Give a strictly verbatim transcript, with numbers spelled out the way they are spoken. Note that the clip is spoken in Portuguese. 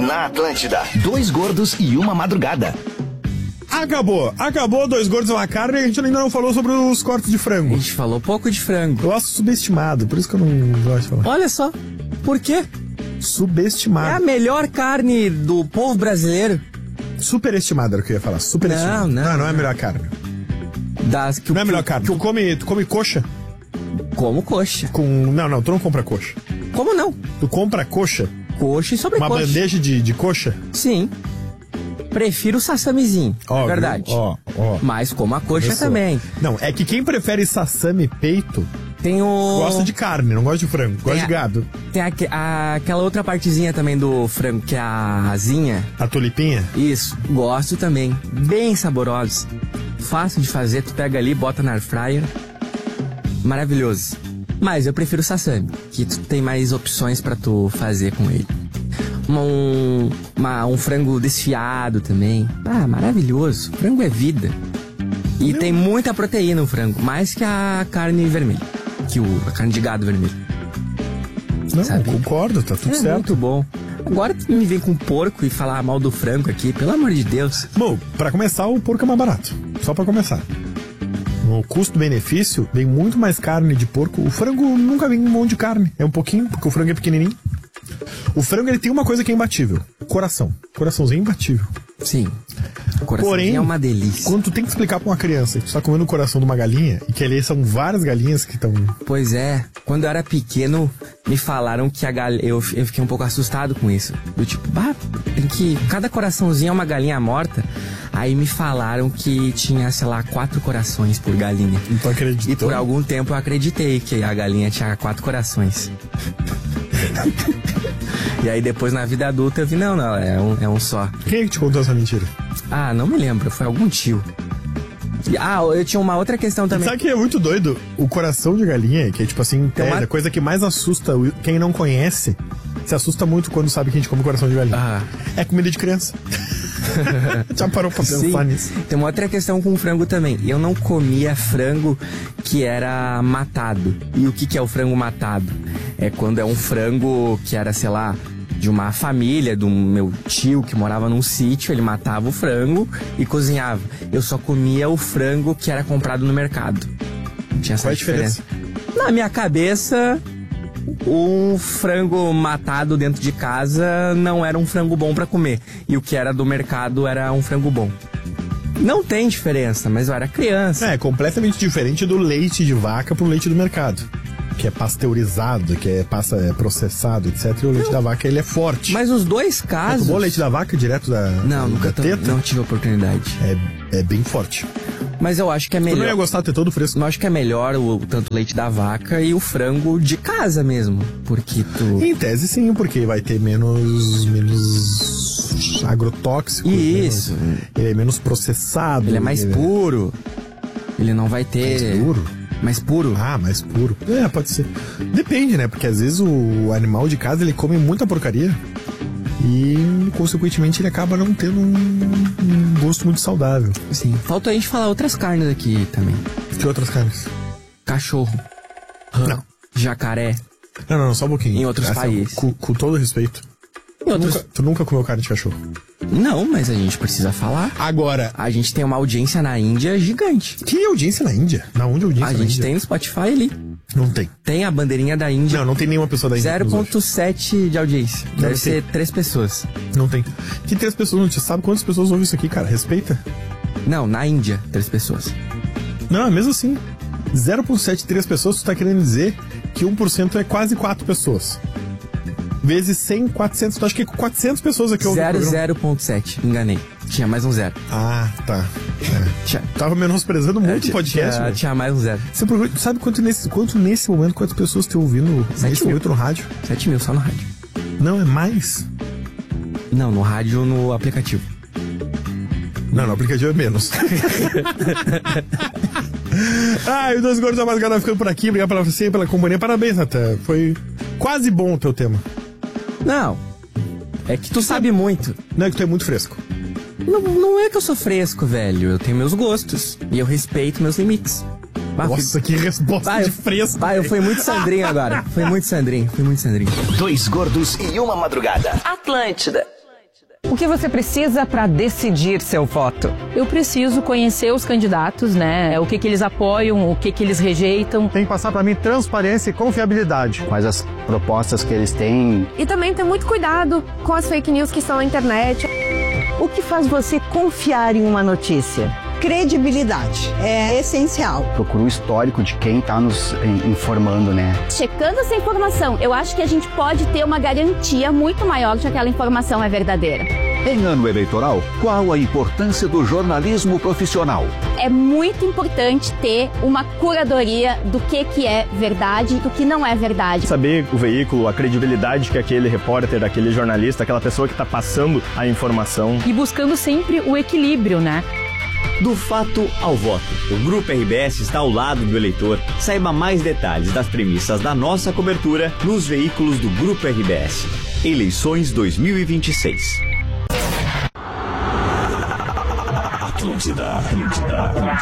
na Atlântida. Dois gordos e uma madrugada. Acabou, acabou Dois Gordos e uma Carne. A gente ainda não falou sobre os cortes de frango. A gente falou pouco de frango. Eu acho subestimado, por isso que eu não gosto de falar. Olha só, por quê? Subestimado. É a melhor carne do povo brasileiro. Superestimado era o que eu ia falar. Superestimado. Não, não. Não, não é a melhor carne. Das que Não é a melhor que, carne. que Tu come, tu come coxa? Como coxa. Com... Não, não, tu não compra coxa. Como não? Tu compra coxa? Coxa e sobrecoxa. Uma bandeja de, de coxa? Sim. Prefiro o sassamizinho, Ó, é verdade. Ó, ó. Mas como a coxa Começou. também. Não, é que quem prefere sassami peito Tem o... gosta de carne, não gosta de frango, gosta Tem de a- gado. Tem aque- a- aquela outra partezinha também do frango, que é a asinha. A tulipinha? Isso, gosto também. Bem saborosos. Fácil de fazer, tu pega ali, bota na air fryer. Maravilhoso. Mas eu prefiro o sassami, que tu tem mais opções pra tu fazer com ele. Um, uma- um frango desfiado também. Ah, maravilhoso. Frango é vida. E tem muita proteína o frango, mais que a carne vermelha. Que o, a carne de gado vermelho. Não, Sabe? concordo, tá tudo É certo. muito bom. Agora tu me vem com porco e falar mal do frango aqui, pelo amor de Deus. Bom, pra começar, o porco é mais barato. Só pra começar. No custo-benefício, vem muito mais carne de porco. O frango nunca vem um monte de carne. É um pouquinho, porque o frango é pequenininho. O frango, ele tem uma coisa que é imbatível. Coração. Coraçãozinho imbatível. Sim. O coração Porém, é uma delícia. Quando tu tem que explicar pra uma criança que tu tá comendo o coração de uma galinha, e que ali são várias galinhas que estão... Pois é, quando eu era pequeno, me falaram que a galinha... Eu, eu fiquei um pouco assustado com isso. Do tipo, bah, tem que... Cada coraçãozinho é uma galinha morta. Aí me falaram que tinha, sei lá, quatro corações por galinha. Não tô acreditando. E por algum tempo eu acreditei que a galinha tinha quatro corações. E aí depois na vida adulta eu vi, não, não, é um, é um só. Quem é que te contou essa mentira? Ah, não me lembro, foi algum tio. E- ah, eu tinha uma outra questão também. Sabe que é muito doido? O coração de galinha, que é tipo assim, Tem uma- é a coisa que mais assusta o- quem não conhece, se assusta muito quando sabe que a gente come coração de galinha. Ah. É comida de criança. Já parou pra pensar Sim. nisso? Tem uma outra questão com frango também. Eu não comia frango que era matado. E o que, que é o frango matado? É quando é um frango que era, sei lá, de uma família, do meu tio que morava num sítio, ele matava o frango e cozinhava. Eu só comia o frango que era comprado no mercado. Não tinha essa Qual é a diferença. Na minha cabeça, um frango matado dentro de casa não era um frango bom pra comer. E o que era do mercado era um frango bom. Não tem diferença, mas eu era criança. É, completamente diferente do leite de vaca pro leite do mercado. Que é pasteurizado, que é, passa, é processado, etcétera. E o leite da vaca, ele é forte. Mas os dois Já casos... tomou leite da vaca direto da, Não, nunca da to... teta? não tive oportunidade. É, é bem forte. Mas eu acho que é Tu não ia melhor. gostar de ter todo fresco. Eu acho que é melhor o tanto o leite da vaca e o frango de casa mesmo. Porque tu... Em tese, sim, porque vai ter menos, menos agrotóxico. Isso. Menos, ele é menos processado. Ele é mais puro. Ele não vai ter... Mais puro? Mais puro. Ah, mais puro. É, pode ser. Depende, né? Porque às vezes o animal de casa, ele come muita porcaria e, consequentemente, ele acaba não tendo um, um gosto muito saudável. Sim. Falta a gente falar outras carnes aqui também. Que outras carnes? Cachorro. Rã, Não. Jacaré. Não, não, não, só um pouquinho. Em outros países. Com, com todo respeito. Em outros... Nunca- tu nunca comeu carne de cachorro? Não, mas a gente precisa falar. Agora, A gente tem uma audiência na Índia gigante. que audiência na Índia? Na onde a audiência A na gente Índia? tem no Spotify ali. Não tem. Tem a bandeirinha da Índia. Não, não tem nenhuma pessoa da Índia. que zero nos ouve. vírgula sete de audiência. Não Deve tem. ser três pessoas. Não tem. Que três pessoas não te sabe quantas pessoas ouvem isso aqui, cara? Respeita. Não, na Índia, três pessoas. Não, é mesmo assim. zero vírgula setenta e três pessoas, tu tá querendo dizer que um por cento é quase quatro pessoas. Vezes cem, quatrocentos. Tu acha que é quatrocentas pessoas aqui ouvem o programa? zero vírgula sete, enganei. Tinha mais um zero. Ah, tá. É. Tinha, Tava menosprezando muito o tinha, podcast, tinha, velho. tinha mais um zero. Você procura- sabe quanto nesse, quanto nesse momento, quantas pessoas estão ouvindo Sete nesse mil. momento no rádio? sete mil só no rádio. Não, é mais. Não, no rádio, no aplicativo. Não, no aplicativo é menos. Ai, o Dois Gordos da Madrugada ficando por aqui. Obrigado pela você, pela companhia. Parabéns, Natan. Foi quase bom o teu tema. Não. É que tu sabe muito. Não é que tu é muito fresco. Não, não é que eu sou fresco, velho. Eu tenho meus gostos. E eu respeito meus limites. Bah, Nossa, que resposta Bah, de eu- fresco. bah, eu fui muito Sandrinho agora. Foi muito Sandrinho. Foi muito Sandrinho. Dois gordos e uma madrugada. Atlântida. O que você precisa para decidir seu voto? Eu preciso conhecer os candidatos, né? O que que eles apoiam, o que que eles rejeitam. Tem que passar para mim transparência e confiabilidade. Quais as propostas que eles têm. E também ter muito cuidado com as fake news que estão na internet. O que faz você confiar em uma notícia? Credibilidade é essencial. Procura o histórico de quem está nos informando, né? Checando essa informação, eu acho que a gente pode ter uma garantia muito maior de que aquela informação é verdadeira. Em ano eleitoral, qual a importância do jornalismo profissional? É muito importante ter uma curadoria do que, que é verdade e do que não é verdade. Saber o veículo, a credibilidade que aquele repórter, aquele jornalista, aquela pessoa que está passando a informação. E buscando sempre o equilíbrio, né? Do fato ao voto. O Grupo R B S está ao lado do eleitor. Saiba mais detalhes das premissas da nossa cobertura nos veículos do Grupo R B S. Eleições dois mil e vinte e seis. Atlântida, Atlântida, Atlântida.